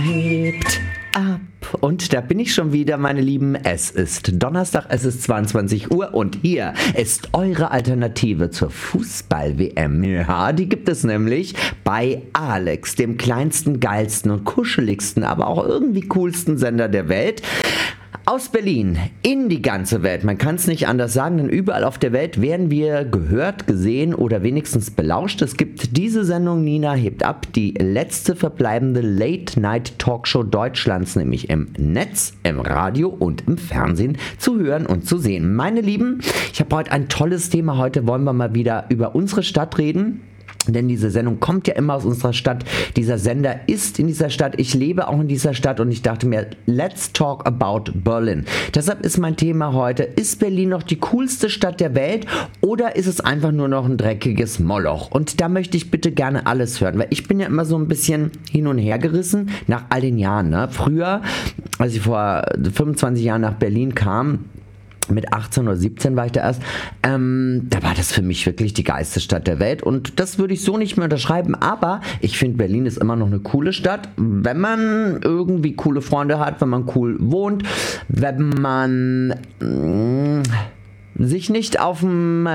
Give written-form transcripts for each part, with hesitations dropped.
hebt ab. Und da bin ich schon wieder, meine Lieben. Es ist Donnerstag, es ist 22 Uhr und hier ist eure Alternative zur Fußball-WM. Ja, die gibt es nämlich bei Alex, dem kleinsten, geilsten und kuscheligsten, aber auch irgendwie coolsten Sender der Welt. Aus Berlin in die ganze Welt. Man kann es nicht anders sagen, denn überall auf der Welt werden wir gehört, gesehen oder wenigstens belauscht. Es gibt diese Sendung, Nina hebt ab, die letzte verbleibende Late-Night-Talkshow Deutschlands, nämlich im Netz, im Radio und im Fernsehen zu hören und zu sehen. Meine Lieben, ich habe heute ein tolles Thema. Heute wollen wir mal wieder über unsere Stadt reden. Denn diese Sendung kommt ja immer aus unserer Stadt. Dieser Sender ist in dieser Stadt. Ich lebe auch in dieser Stadt und ich dachte mir, let's talk about Berlin. Deshalb ist mein Thema heute, ist Berlin noch die coolste Stadt der Welt oder ist es einfach nur noch ein dreckiges Moloch? Und da möchte ich bitte gerne alles hören, weil ich bin ja immer so ein bisschen hin und her gerissen nach all den Jahren. Ne? Früher, als ich vor 25 Jahren nach Berlin kam, mit 18 oder 17 war ich da erst, da war das für mich wirklich die geilste Stadt der Welt und das würde ich so nicht mehr unterschreiben, aber ich finde, Berlin ist immer noch eine coole Stadt, wenn man irgendwie coole Freunde hat, wenn man cool wohnt, wenn man sich nicht auf dem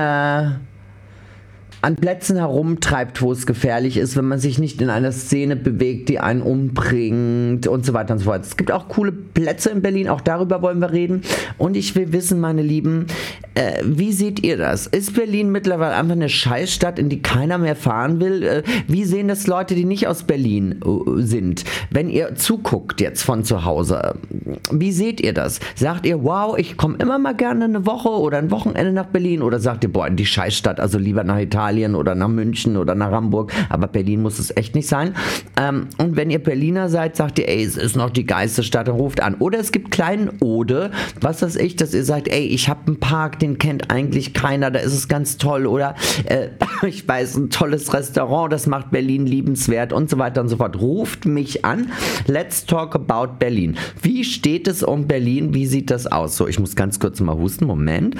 an Plätzen herumtreibt, wo es gefährlich ist, wenn man sich nicht in einer Szene bewegt, die einen umbringt und so weiter und so fort. Es gibt auch coole Plätze in Berlin, auch darüber wollen wir reden. Und ich will wissen, meine Lieben, wie seht ihr das? Ist Berlin mittlerweile einfach eine Scheißstadt, in die keiner mehr fahren will? Wie sehen das Leute, die nicht aus Berlin sind? Wenn ihr zuguckt jetzt von zu Hause, wie seht ihr das? Sagt ihr, wow, ich komme immer mal gerne eine Woche oder ein Wochenende nach Berlin? Oder sagt ihr, boah, in die Scheißstadt, also lieber nach Italien oder nach München oder nach Hamburg, aber Berlin muss es echt nicht sein. Und wenn ihr Berliner seid, sagt ihr, ey, es ist noch die geilste Stadt, und ruft an. Oder es gibt Kleinode, was weiß ich, dass ihr sagt, ey, ich habe einen Park, den kennt eigentlich keiner, da ist es ganz toll. Oder ich weiß, ein tolles Restaurant, das macht Berlin liebenswert und so weiter und so fort. Ruft mich an. Let's talk about Berlin. Wie steht es um Berlin? Wie sieht das aus? So, ich muss ganz kurz mal husten. Moment.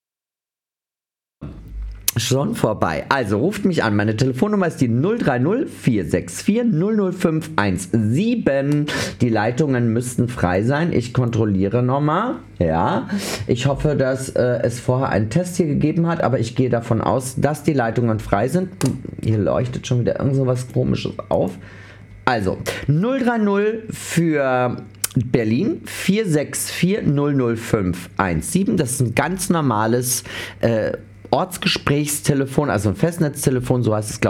Schon vorbei. Also ruft mich an. Meine Telefonnummer ist die 030 464 00517. Die Leitungen müssten frei sein. Ich kontrolliere nochmal. Ja. Ich hoffe, dass es vorher einen Test hier gegeben hat, aber ich gehe davon aus, dass die Leitungen frei sind. Hier leuchtet schon wieder irgend so was Komisches auf. Also 030 für Berlin 464 00517. Das ist ein ganz normales Ortsgesprächstelefon, also ein Festnetztelefon, so heißt es, glaube